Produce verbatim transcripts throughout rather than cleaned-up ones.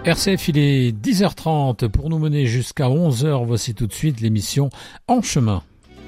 R C F, il est dix heures trente. Pour nous mener jusqu'à onze heures, voici tout de suite l'émission En Chemin.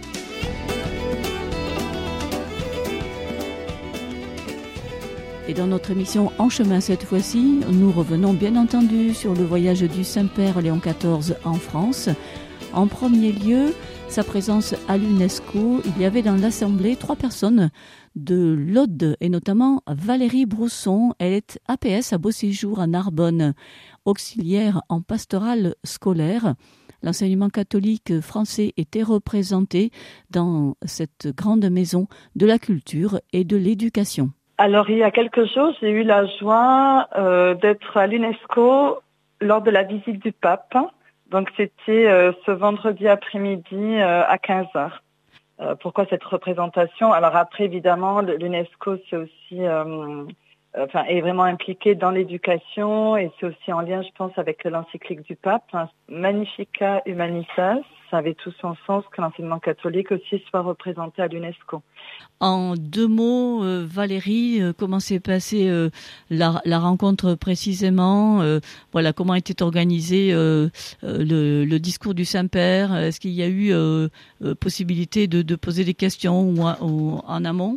Et dans notre émission En Chemin cette fois-ci, nous revenons bien entendu sur le voyage du Saint-Père Léon quatorze en France. En premier lieu, sa présence à l'UNESCO. Il y avait dans l'Assemblée trois personnes de l'Aude et notamment Valérie Brousson. Elle est A P S à Beau Séjour à Narbonne, auxiliaire en pastorale scolaire. L'enseignement catholique français était représenté dans cette grande maison de la culture et de l'éducation. Alors, il y a quelques jours, j'ai eu la joie euh, d'être à l'UNESCO lors de la visite du pape. Donc, c'était euh, ce vendredi après-midi euh, à quinze heures. Euh, pourquoi cette représentation? Alors après, évidemment, l'UNESCO, c'est aussi, euh, enfin, est vraiment impliqué dans l'éducation et c'est aussi en lien, je pense, avec l'encyclique du pape, hein, Magnificat Humanitas. Ça avait tout son sens que l'enseignement catholique aussi soit représenté à l'UNESCO. En deux mots, euh, Valérie, euh, comment s'est passée euh, la, la rencontre précisément? euh, Voilà, comment était organisé euh, euh, le, le discours du Saint-Père? Est-ce qu'il y a eu euh, euh, possibilité de, de poser des questions ou, ou en amont?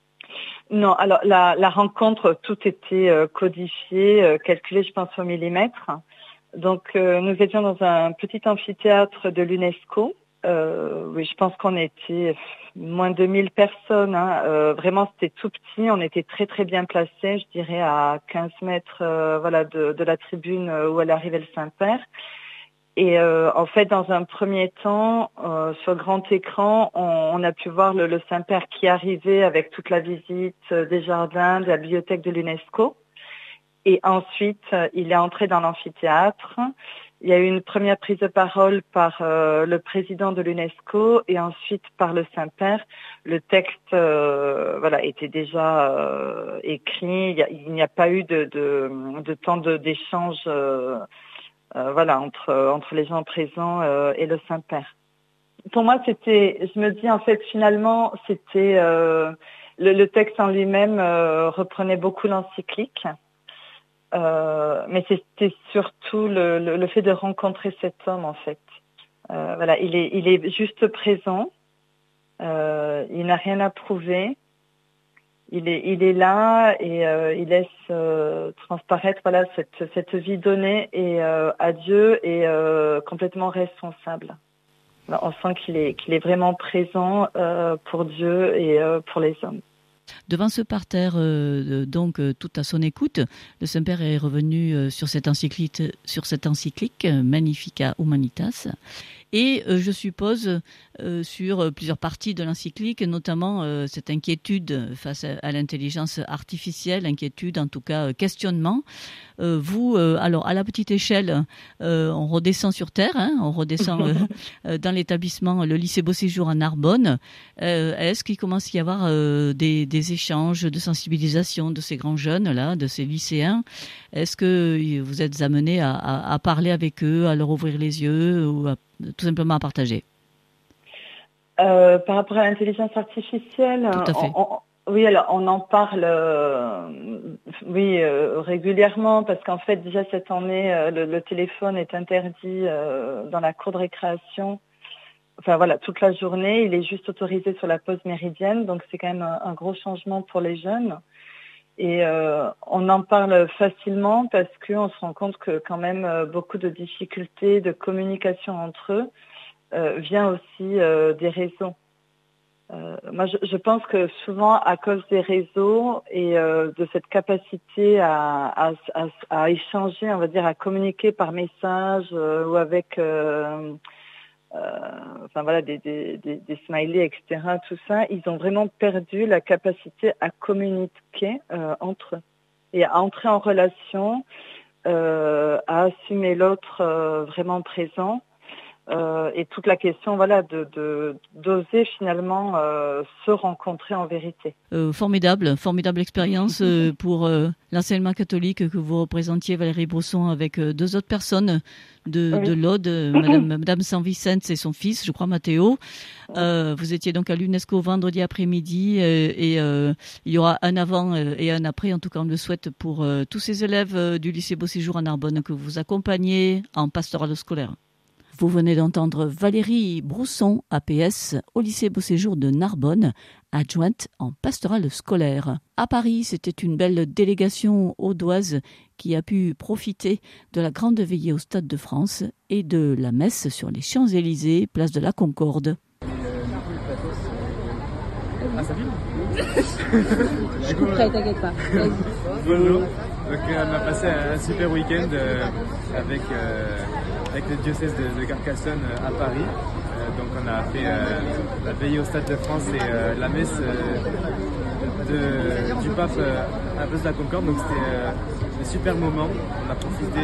Non, alors la, la rencontre, tout était euh, codifié, euh, calculé, je pense, au millimètre. Donc, euh, nous étions dans un petit amphithéâtre de l'UNESCO. Euh, oui, je pense qu'on était moins de mille personnes. Hein. Euh, vraiment, c'était tout petit. On était très, très bien placés, je dirais à quinze mètres euh, voilà, de, de la tribune où elle arrivait le Saint-Père. Et euh, en fait, dans un premier temps, euh, sur grand écran, on, on a pu voir le, le Saint-Père qui arrivait avec toute la visite des jardins, de la bibliothèque de l'UNESCO. Et ensuite, il est entré dans l'amphithéâtre. Il y a eu une première prise de parole par euh, le président de l'UNESCO et ensuite par le Saint-Père. Le texte euh, voilà, était déjà euh, écrit. Il, y a, il n'y a pas eu de, de, de temps de, d'échange euh, euh, voilà, entre, entre les gens présents euh, et le Saint-Père. Pour moi, c'était, je me dis en fait, finalement, c'était euh, le, le texte en lui-même euh, reprenait beaucoup l'encyclique. Euh, mais c'était surtout le, le, le fait de rencontrer cet homme en fait. Euh, voilà, il est, il est juste présent. Euh, il n'a rien à prouver. Il est, il est là et euh, il laisse euh, transparaître voilà cette, cette vie donnée et euh, à Dieu et euh, complètement responsable. Alors, on sent qu'il est, qu'il est vraiment présent euh, pour Dieu et euh, pour les hommes. Devant ce parterre, euh, donc euh, tout à son écoute, le Saint-Père est revenu euh, sur cette encyclique, sur cette encyclique euh, Magnificat Humanitas, et euh, je suppose euh, sur plusieurs parties de l'encyclique, notamment euh, cette inquiétude face à, à l'intelligence artificielle, inquiétude, en tout cas euh, questionnement. Euh, vous, euh, alors à la petite échelle, euh, on redescend sur terre, hein, on redescend euh, euh, dans l'établissement, le lycée Beau Séjour à Narbonne. Euh, est-ce qu'il commence à y avoir euh, des, des échanges de sensibilisation de ces grands jeunes là, de ces lycéens? Est-ce que vous êtes amenés à, à, à parler avec eux, à leur ouvrir les yeux ou à, tout simplement à partager? euh, Par rapport à l'intelligence artificielle, tout à fait. On, on, oui, alors on en parle, euh, oui, euh, régulièrement parce qu'en fait déjà cette année, euh, le, le téléphone est interdit euh, dans la cour de récréation. Enfin voilà, toute la journée, il est juste autorisé sur la pause méridienne, donc c'est quand même un, un gros changement pour les jeunes. Et euh, on en parle facilement parce qu'on se rend compte que quand même euh, beaucoup de difficultés de communication entre eux euh, vient aussi euh, des réseaux. Euh, moi, je, je pense que souvent, à cause des réseaux et euh, de cette capacité à, à, à, à échanger, on va dire, à communiquer par message euh, ou avec, euh, euh, enfin voilà, des, des, des, des smileys, et cetera. Tout ça, ils ont vraiment perdu la capacité à communiquer euh, entre eux et à entrer en relation, euh, à assumer l'autre euh, vraiment présent. Euh, et toute la question, voilà, de, de d'oser finalement euh, se rencontrer en vérité. Euh, formidable, formidable expérience euh, pour euh, l'enseignement catholique que vous représentiez, Valérie Brousson, avec euh, deux autres personnes de, oui. de l'Aude, euh, Madame, Madame Saint-Vicente et son fils, je crois, Mathéo. Euh, vous étiez donc à l'UNESCO vendredi après-midi euh, et euh, il y aura un avant et un après, en tout cas on le souhaite pour euh, tous ces élèves euh, du lycée Beau Séjour à Narbonne que vous accompagnez en pastoral scolaire. Vous venez d'entendre Valérie Brousson, A P S, au lycée Beau Séjour de Narbonne, adjointe en pastorale scolaire. À Paris, c'était une belle délégation audoise qui a pu profiter de la grande veillée au Stade de France et de la messe sur les Champs-Élysées, place de la Concorde. Ah, ça filme ? Je couperai, t'inquiète pas. Vas-y. Bonjour. Donc, on a passé un super week-end euh, avec, euh, avec le diocèse de, de Carcassonne euh, à Paris. Euh, donc, on a fait euh, la veillée au Stade de France et euh, la messe euh, de, du pape euh, à la place de la Concorde. Donc, c'était euh, un super moment. On a profité.